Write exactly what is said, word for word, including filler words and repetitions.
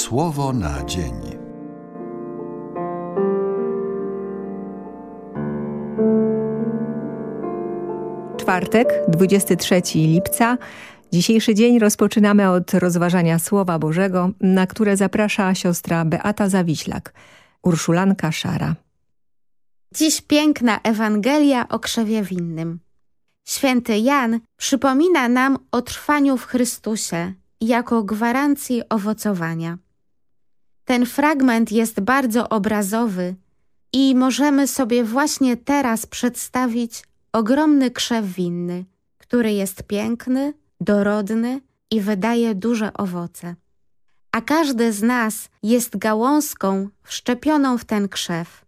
Słowo na dzień. Czwartek, dwudziestego trzeciego lipca. Dzisiejszy dzień rozpoczynamy od rozważania Słowa Bożego, na które zaprasza siostra Beata Zawiślak, urszulanka szara. Dziś piękna Ewangelia o krzewie winnym. Święty Jan przypomina nam o trwaniu w Chrystusie jako gwarancji owocowania. Ten fragment jest bardzo obrazowy i możemy sobie właśnie teraz przedstawić ogromny krzew winny, który jest piękny, dorodny i wydaje duże owoce. A każdy z nas jest gałązką wszczepioną w ten krzew.